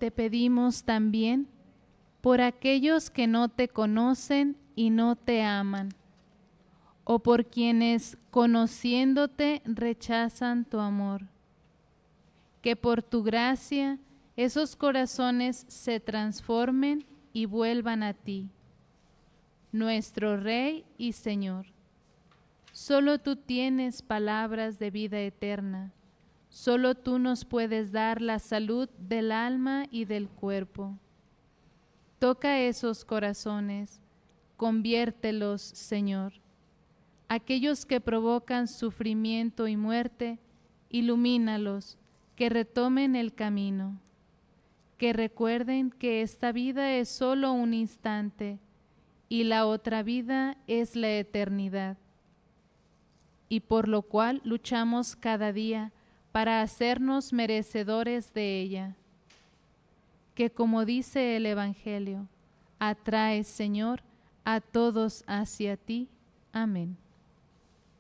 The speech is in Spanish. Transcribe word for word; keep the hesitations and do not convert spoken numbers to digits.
te pedimos también por aquellos que no te conocen y no te aman, o por quienes, conociéndote, rechazan tu amor. Que por tu gracia esos corazones se transformen y vuelvan a ti, nuestro Rey y Señor. Solo tú tienes palabras de vida eterna. Solo tú nos puedes dar la salud del alma y del cuerpo. Toca esos corazones, conviértelos, Señor. Aquellos que provocan sufrimiento y muerte, ilumínalos, que retomen el camino. Que recuerden que esta vida es solo un instante y la otra vida es la eternidad, y por lo cual luchamos cada día para hacernos merecedores de ella. Que, como dice el Evangelio, atrae, Señor, a todos hacia ti. Amén.